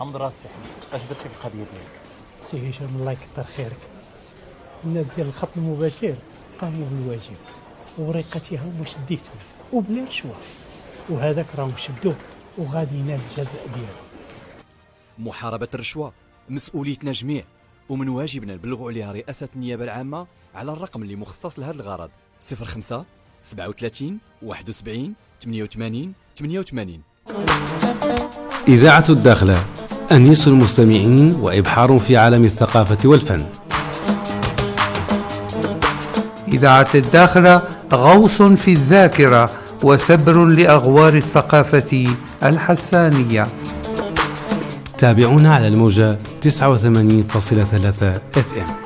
عمد راسي اش درتي في القضيه ديالك؟ سي هشام الله يكثر خيرك، الناس ديال الخط المباشر قاموا بالواجب ووريقاتها هما شديتهم وبلا رشوه، وهذاك راهم شدوه وغادي ينال الجزاء ديالو. محاربة الرشوة مسؤوليتنا جميع، ومن واجبنا نبلغوا عليها رئاسة النيابة العامة على الرقم اللي مخصص لهذا الغرض 05 37 71 88 88. إذاعة الداخلة، أنيس المستمعين وإبحار في عالم الثقافة والفن. إذاعة الداخلة غوص في الذاكرة وسبر لأغوار الثقافة الحسانية. تابعونا على الموجة 89.3 FM.